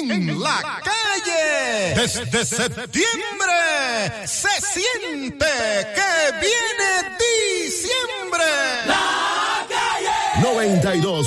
en la calle. Desde septiembre se siente que viene diciembre. La calle 92.